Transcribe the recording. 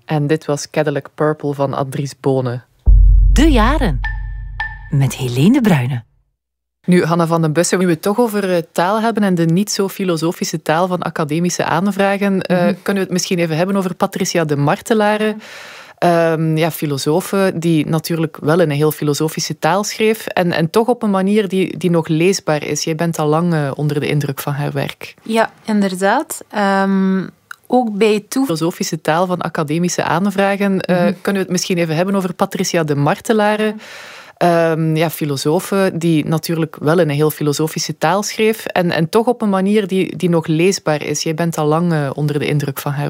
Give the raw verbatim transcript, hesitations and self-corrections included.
En dit was Cadillac Purple van Andries Bonen. De jaren. Met Helene de Bruyne. Nu, Hanna van den Bussen, nu we het toch over taal hebben en de niet zo filosofische taal van academische aanvragen, mm-hmm. uh, kunnen we het misschien even hebben over Patricia de Martelare. Um, ja, filosofe die natuurlijk wel in een heel filosofische taal schreef en, en toch op een manier die, die nog leesbaar is. Jij bent al lang uh, onder de indruk van haar werk. Ja, inderdaad. Um, ook bij toe... Filosofische taal van academische aanvragen. Uh, mm-hmm. Kunnen we het misschien even hebben over Patricia de Martelare. Um, ja, filosofe die natuurlijk wel in een heel filosofische taal schreef en, en toch op een manier die, die nog leesbaar is. Jij bent al lang uh, onder de indruk van haar